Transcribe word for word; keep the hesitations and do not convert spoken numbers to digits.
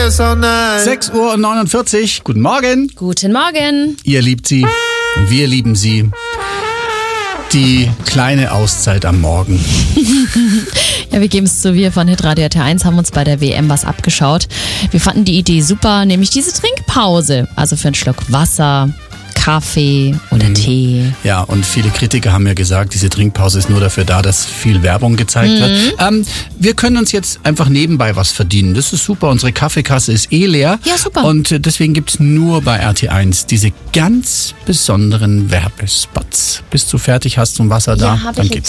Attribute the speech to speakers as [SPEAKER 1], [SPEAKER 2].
[SPEAKER 1] sechs Uhr neunundvierzig. Guten Morgen.
[SPEAKER 2] Guten Morgen.
[SPEAKER 1] Ihr liebt sie und wir lieben sie. Die kleine Auszeit am Morgen.
[SPEAKER 2] Ja, wir geben es zu, wir von Hitradio R T eins haben uns bei der W M was abgeschaut. Wir fanden die Idee super, nämlich diese Trinkpause. Also für einen Schluck Wasser, Kaffee oder mhm. Tee.
[SPEAKER 1] Ja, und viele Kritiker haben ja gesagt, diese Trinkpause ist nur dafür da, dass viel Werbung gezeigt mhm. wird. Ähm, wir können uns jetzt einfach nebenbei was verdienen. Das ist super. Unsere Kaffeekasse ist eh leer.
[SPEAKER 2] Ja, super.
[SPEAKER 1] Und deswegen gibt's nur bei R T eins diese ganz besonderen Werbespots. Bist du fertig, hast du ein Wasser da?
[SPEAKER 2] Ja, hab
[SPEAKER 1] Dann
[SPEAKER 2] ich
[SPEAKER 1] geht's.